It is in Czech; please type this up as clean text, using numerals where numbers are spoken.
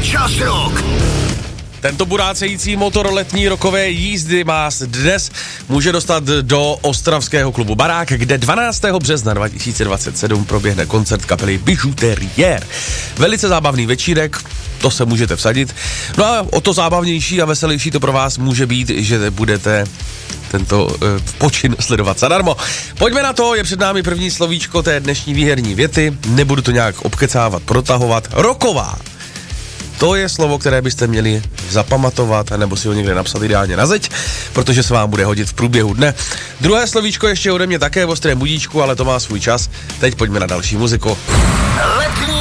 Čas rok. Tento burácející motor letní rokové jízdy vás dnes může dostat do ostravského klubu Barák, kde 12. března 2027 proběhne koncert kapely Bijoutérière. Velice zábavný večírek, to se můžete vsadit. No a o to zábavnější a veselější to pro vás může být, že budete tento počin sledovat zadarmo. Pojďme na to, je před námi první slovíčko té dnešní výherní věty, nebudu to nějak obkecávat, protahovat. Roková. To je slovo, které byste měli zapamatovat, nebo si ho někde napsat ideálně na zeď, protože se vám bude hodit v průběhu dne. Druhé slovíčko ještě ode mě také v ostrém budíčku, ale to má svůj čas. Teď pojďme na další muziku. Letní